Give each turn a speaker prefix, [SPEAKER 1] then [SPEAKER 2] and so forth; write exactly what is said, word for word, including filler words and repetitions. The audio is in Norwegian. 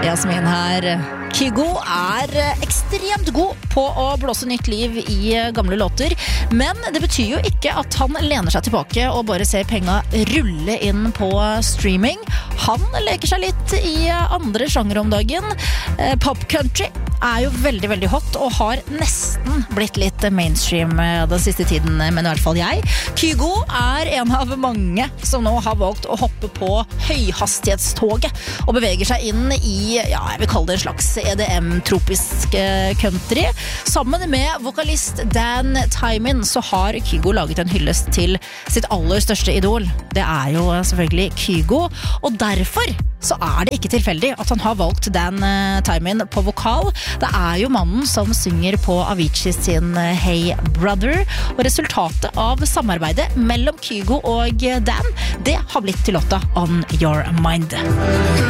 [SPEAKER 1] Jasmin her. Kygo er ekstremt god på å blåse nytt liv i gamle låter, men det betyr jo ikke at han lener seg tilbake og bare ser penga rulle inn på streaming. Han leker seg litt i andre sjanger om dagen. Pop country er jo veldig, veldig hot og har nesten blitt litt mainstream den siste tiden, men i hvert fall jeg. Kygo er en av mange som nå har valgt å hoppe på høyhastighetstoget og beveger seg inn i, ja, jeg vil kalle det en slags E D M-tropisk country. Sammen med vokalist Dan Taimin så har Kygo laget en hyllest til sitt aller største idol. Det er jo selvfølgelig Kygo, og derfor så er det ikke tilfeldig at han har valgt Dan Taimin på vokal. Det er jo mannen som synger på Avicii sin Hey Brother, og resultatet av samarbeidet mellom Kygo og Dan, det har blitt til låta On Your Mind.